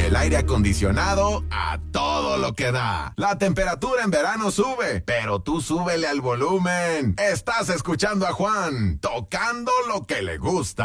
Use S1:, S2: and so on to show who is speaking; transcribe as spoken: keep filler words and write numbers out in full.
S1: el aire acondicionado a todo lo que da. La temperatura en verano sube, pero tú súbele al volumen. Estás escuchando a Juan, tocando lo que le gusta.